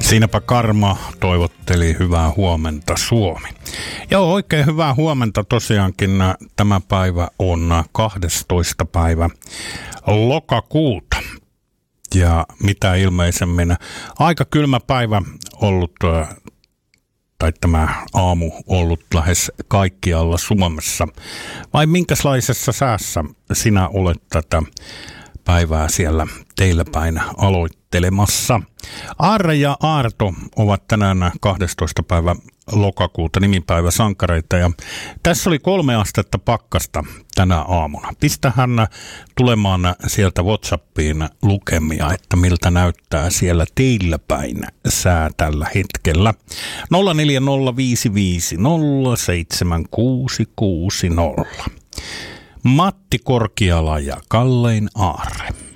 Siinäpä Karma toivotteli hyvää huomenta Suomi. Joo, oikein hyvää huomenta tosiaankin. Tämä päivä on 12. päivä lokakuuta. Ja mitä ilmeisemmin aika kylmä päivä ollut, tai tämä aamu ollut lähes kaikkialla Suomessa. Vai minkälaisessa säässä sinä olet tätä päivää siellä teillä päin aloittelemassa? Aarre ja Aarto ovat tänään 12. päivä lokakuuta nimipäivä sankareita ja tässä oli 3 astetta pakkasta tänä aamuna. Pistähän tulemaan sieltä WhatsAppiin lukemia, että miltä näyttää siellä teillä päin sää tällä hetkellä. 0405507660. Matti Korkiala ja Kallein Aarre.